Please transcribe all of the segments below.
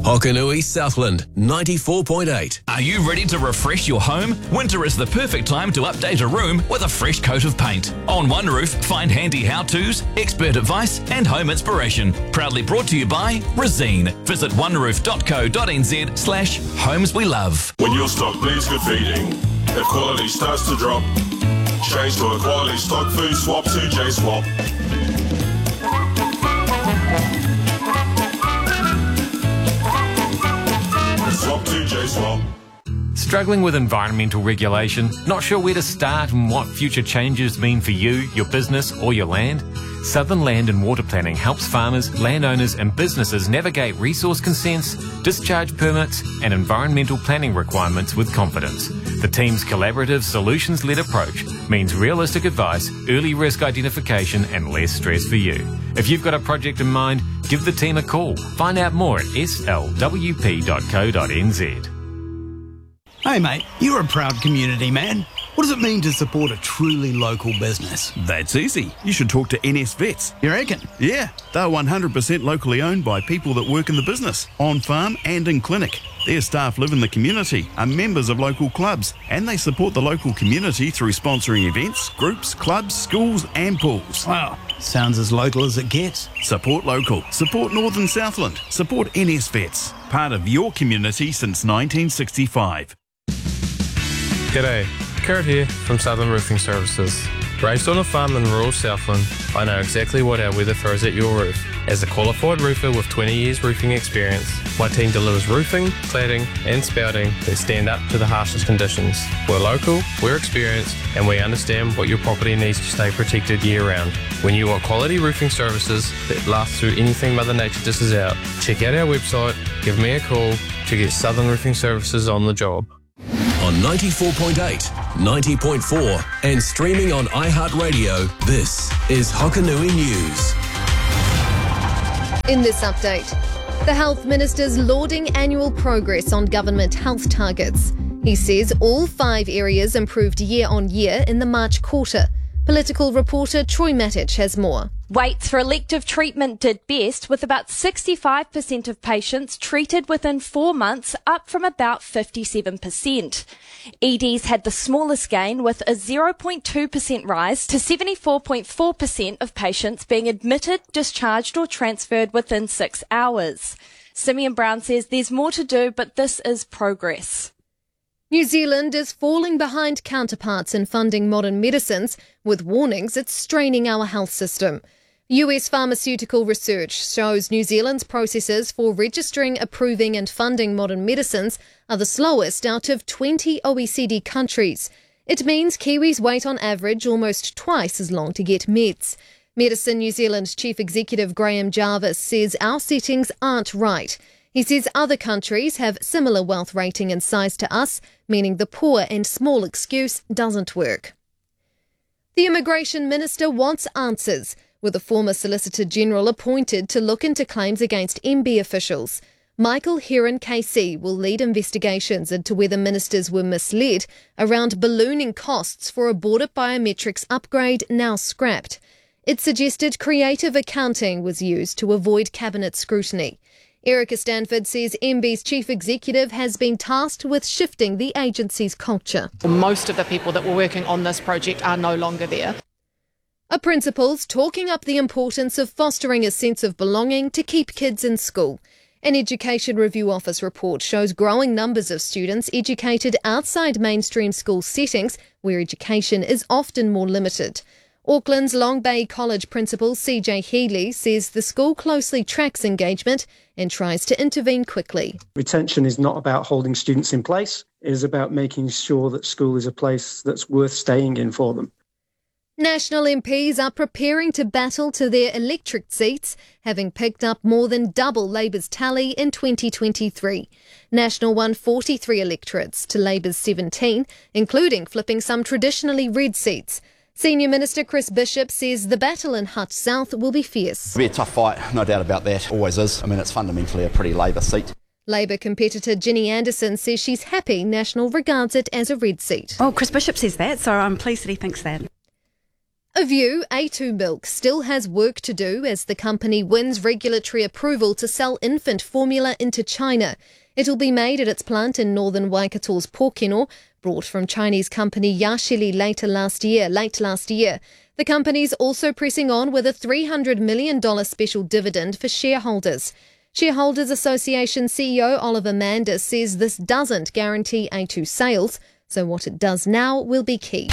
Hokanui Southland 94.8. Are you ready to refresh your home? Winter is the perfect time to update a room with a fresh coat of paint. On One Roof, find handy how-tos, expert advice and home inspiration. Proudly brought to you by Resene. Visit oneroof.co.nz/homes we love. When your stock needs good feeding, if quality starts to drop, change to a quality stock food swap to J-Swap. Swap to J-Swap. Struggling with environmental regulation? Not sure where to start and what future changes mean for you, your business or your land? Southern Land and Water Planning helps farmers, landowners and businesses navigate resource consents, discharge permits and environmental planning requirements with confidence. The team's collaborative, solutions-led approach means realistic advice, early risk identification and less stress for you. If you've got a project in mind, give the team a call. Find out more at slwp.co.nz. Hey mate, you're a proud community man. What does it mean to support a truly local business? That's easy. You should talk to NS Vets. You reckon? Yeah, they're 100% locally owned by people that work in the business, on farm and in clinic. Their staff live in the community, are members of local clubs, and they support the local community through sponsoring events, groups, clubs, schools and pools. Wow, sounds as local as it gets. Support local. Support Northern Southland. Support NS Vets. Part of your community since 1965. G'day, Kurt here from Southern Roofing Services. Raised on a farm in rural Southland, I know exactly what our weather throws at your roof. As a qualified roofer with 20 years roofing experience, my team delivers roofing, cladding and spouting that stand up to the harshest conditions. We're local, we're experienced and we understand what your property needs to stay protected year round. When you want quality roofing services that last through anything Mother Nature dishes out, check out our website, give me a call to get Southern Roofing Services on the job. On 94.8, 90.4 and streaming on iHeartRadio, this is Hokanui News. In this update, the Health Minister's lauding annual progress on government health targets. He says all 5 areas improved year on year in the March quarter. Political reporter Troy Matic has more. Waits for elective treatment did best, with about 65% of patients treated within 4 months, up from about 57%. EDs had the smallest gain, with a 0.2% rise to 74.4% of patients being admitted, discharged or transferred within 6 hours. Simeon Brown says there's more to do, but this is progress. New Zealand is falling behind counterparts in funding modern medicines, with warnings it's straining our health system. US pharmaceutical research shows New Zealand's processes for registering, approving and funding modern medicines are the slowest out of 20 OECD countries. It means Kiwis wait on average almost twice as long to get meds. Medicine New Zealand Chief Executive Graham Jarvis says our settings aren't right. He says other countries have similar wealth rating and size to us, meaning the poor and small excuse doesn't work. The Immigration Minister wants answers, with a former Solicitor General appointed to look into claims against MB officials. Michael Heron KC will lead investigations into whether ministers were misled around ballooning costs for a border biometrics upgrade now scrapped. It suggested creative accounting was used to avoid cabinet scrutiny. Erica Stanford says MB's chief executive has been tasked with shifting the agency's culture. Most of the people that were working on this project are no longer there. A principal's talking up the importance of fostering a sense of belonging to keep kids in school. An Education Review Office report shows growing numbers of students educated outside mainstream school settings where education is often more limited. Auckland's Long Bay College principal CJ Healy says the school closely tracks engagement and tries to intervene quickly. Retention is not about holding students in place. It is about making sure that school is a place that's worth staying in for them. National MPs are preparing to battle to their electorate seats, having picked up more than double Labour's tally in 2023. National won 43 electorates to Labour's 17, including flipping some traditionally red seats. Senior Minister Chris Bishop says the battle in Hutt South will be fierce. It'll be a tough fight, no doubt about that. Always is. I mean, it's fundamentally a pretty Labour seat. Labour competitor Ginny Anderson says she's happy National regards it as a red seat. Oh, Chris Bishop says that, so I'm pleased that he thinks that. A View A2 Milk still has work to do as the company wins regulatory approval to sell infant formula into China. It'll be made at its plant in northern Waikato's Pōkeno, brought from Chinese company Yashili late last year. The company's also pressing on with a $300 million special dividend for shareholders. Shareholders Association CEO Oliver Manders says this doesn't guarantee A2 sales, so what it does now will be key.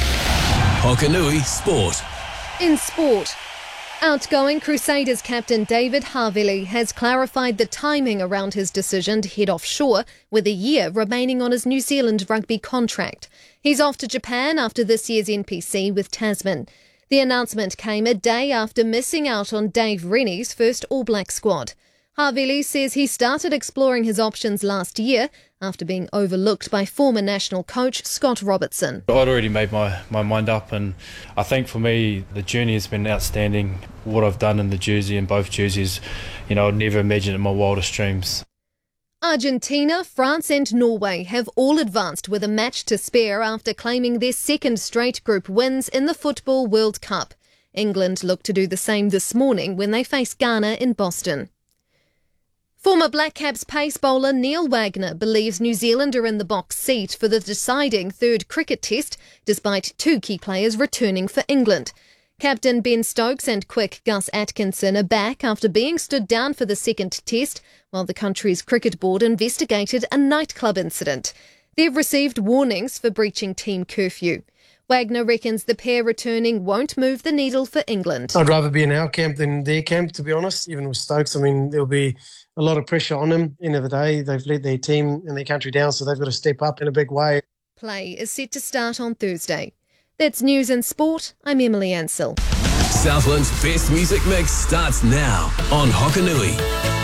Hokanui Sport. In sport, outgoing Crusaders captain David Havili has clarified the timing around his decision to head offshore with a year remaining on his New Zealand rugby contract. He's off to Japan after this year's NPC with Tasman. The announcement came a day after missing out on Dave Rennie's first All Black squad. Havili says he started exploring his options last year after being overlooked by former national coach Scott Robertson. I'd already made my mind up, and I think for me the journey has been outstanding. What I've done in the jersey, in both jerseys, I'd never imagined in my wildest dreams. Argentina, France and Norway have all advanced with a match to spare after claiming their second straight group wins in the Football World Cup. England look to do the same this morning when they face Ghana in Boston. Former Black Caps pace bowler Neil Wagner believes New Zealand are in the box seat for the deciding third cricket test, despite two key players returning for England. Captain Ben Stokes and quick Gus Atkinson are back after being stood down for the second test, while the country's cricket board investigated a nightclub incident. They've received warnings for breaching team curfew. Wagner reckons the pair returning won't move the needle for England. I'd rather be in our camp than their camp, to be honest, even with Stokes. There'll be a lot of pressure on them. End of the day, they've let their team and their country down, so they've got to step up in a big way. Play is set to start on Thursday. That's News and Sport. I'm Emily Ansell. Southland's best music mix starts now on Hokanui.